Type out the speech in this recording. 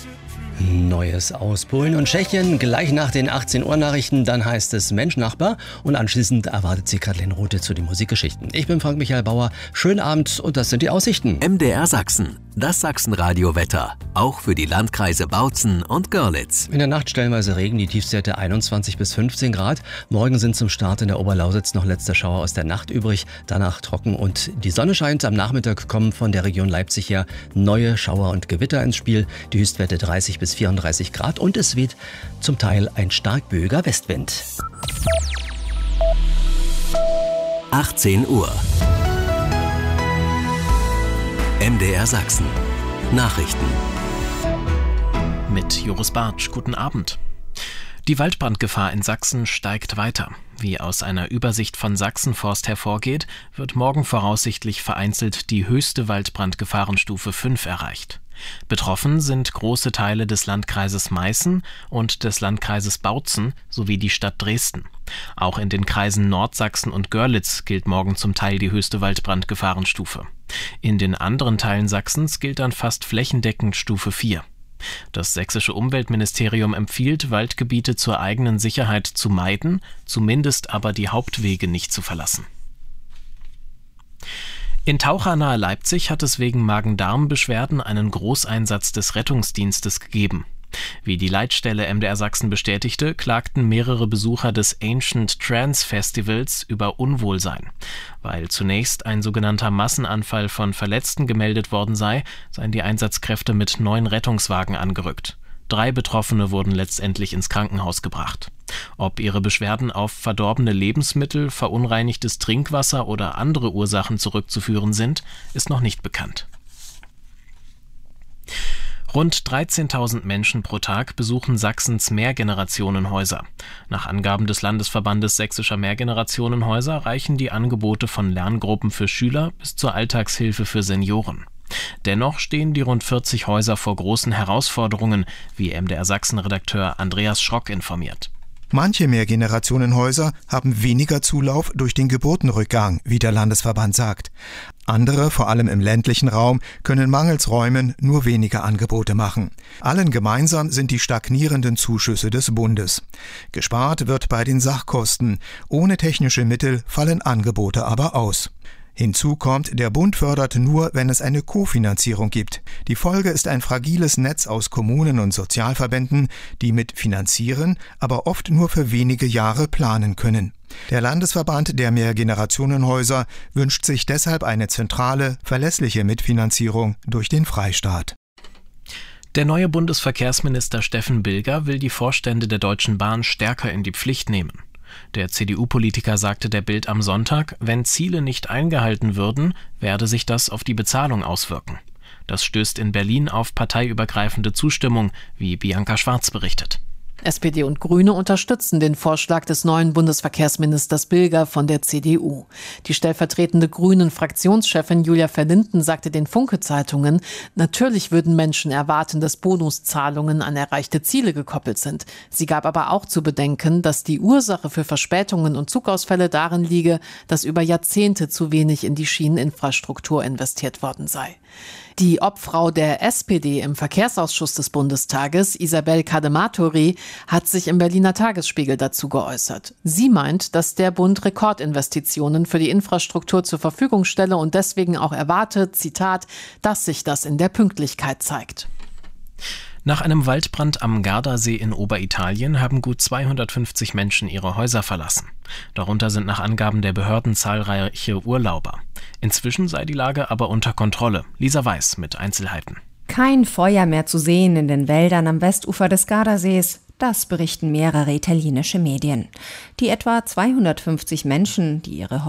Neues aus Polen und Tschechien, gleich nach den 18 Uhr Nachrichten, dann heißt es Mensch Nachbar und anschließend erwartet sie Kathleen Rothe zu den Musikgeschichten. Ich bin Frank-Michael Bauer, schönen Abend und das sind die Aussichten. MDR Sachsen, das Sachsenradio-Wetter, auch für die Landkreise Bautzen und Görlitz. In der Nacht stellenweise Regen, die Tiefstwerte 21 bis 15 Grad. Morgen sind zum Start in der Oberlausitz noch letzte Schauer aus der Nacht übrig, danach trocken und die Sonne scheint. Am Nachmittag kommen von der Region Leipzig her neue Schauer und Gewitter ins Spiel, die Höchstwerte 30 bis 34 Grad und es weht zum Teil ein stark böiger Westwind. 18 Uhr. MDR Sachsen. Nachrichten. Mit Joris Bartsch, guten Abend. Die Waldbrandgefahr in Sachsen steigt weiter. Wie aus einer Übersicht von Sachsenforst hervorgeht, wird morgen voraussichtlich vereinzelt die höchste Waldbrandgefahrenstufe 5 erreicht. Betroffen sind große Teile des Landkreises Meißen und des Landkreises Bautzen sowie die Stadt Dresden. Auch in den Kreisen Nordsachsen und Görlitz gilt morgen zum Teil die höchste Waldbrandgefahrenstufe. In den anderen Teilen Sachsens gilt dann fast flächendeckend Stufe 4. Das sächsische Umweltministerium empfiehlt, Waldgebiete zur eigenen Sicherheit zu meiden, zumindest aber die Hauptwege nicht zu verlassen. In Taucha nahe Leipzig hat es wegen Magen-Darm-Beschwerden einen Großeinsatz des Rettungsdienstes gegeben. Wie die Leitstelle MDR Sachsen bestätigte, klagten mehrere Besucher des Ancient Trance Festivals über Unwohlsein. Weil zunächst ein sogenannter Massenanfall von Verletzten gemeldet worden sei, seien die Einsatzkräfte mit 9 Rettungswagen angerückt. 3 Betroffene wurden letztendlich ins Krankenhaus gebracht. Ob ihre Beschwerden auf verdorbene Lebensmittel, verunreinigtes Trinkwasser oder andere Ursachen zurückzuführen sind, ist noch nicht bekannt. Rund 13.000 Menschen pro Tag besuchen Sachsens Mehrgenerationenhäuser. Nach Angaben des Landesverbandes sächsischer Mehrgenerationenhäuser reichen die Angebote von Lerngruppen für Schüler bis zur Alltagshilfe für Senioren. Dennoch stehen die rund 40 Häuser vor großen Herausforderungen, wie MDR Sachsen-Redakteur Andreas Schrock informiert. Manche Mehrgenerationenhäuser haben weniger Zulauf durch den Geburtenrückgang, wie der Landesverband sagt. Andere, vor allem im ländlichen Raum, können mangels Räumen nur wenige Angebote machen. Allen gemeinsam sind die stagnierenden Zuschüsse des Bundes. Gespart wird bei den Sachkosten. Ohne technische Mittel fallen Angebote aber aus. Hinzu kommt, der Bund fördert nur, wenn es eine Kofinanzierung gibt. Die Folge ist ein fragiles Netz aus Kommunen und Sozialverbänden, die mit finanzieren, aber oft nur für wenige Jahre planen können. Der Landesverband der Mehrgenerationenhäuser wünscht sich deshalb eine zentrale, verlässliche Mitfinanzierung durch den Freistaat. Der neue Bundesverkehrsminister Steffen Bilger will die Vorstände der Deutschen Bahn stärker in die Pflicht nehmen. Der CDU-Politiker sagte der Bild am Sonntag, wenn Ziele nicht eingehalten würden, werde sich das auf die Bezahlung auswirken. Das stößt in Berlin auf parteiübergreifende Zustimmung, wie Bianca Schwarz berichtet. SPD und Grüne unterstützen den Vorschlag des neuen Bundesverkehrsministers Bilger von der CDU. Die stellvertretende Grünen-Fraktionschefin Julia Verlinden sagte den Funke-Zeitungen, natürlich würden Menschen erwarten, dass Bonuszahlungen an erreichte Ziele gekoppelt sind. Sie gab aber auch zu bedenken, dass die Ursache für Verspätungen und Zugausfälle darin liege, dass über Jahrzehnte zu wenig in die Schieneninfrastruktur investiert worden sei. Die Obfrau der SPD im Verkehrsausschuss des Bundestages, Isabel Kadematori, hat sich im Berliner Tagesspiegel dazu geäußert. Sie meint, dass der Bund Rekordinvestitionen für die Infrastruktur zur Verfügung stelle und deswegen auch erwartet, Zitat, dass sich das in der Pünktlichkeit zeigt. Nach einem Waldbrand am Gardasee in Oberitalien haben gut 250 Menschen ihre Häuser verlassen. Darunter sind nach Angaben der Behörden zahlreiche Urlauber. Inzwischen sei die Lage aber unter Kontrolle. Lisa Weiß mit Einzelheiten. Kein Feuer mehr zu sehen in den Wäldern am Westufer des Gardasees. Das berichten mehrere italienische Medien. Die etwa 250 Menschen, die ihre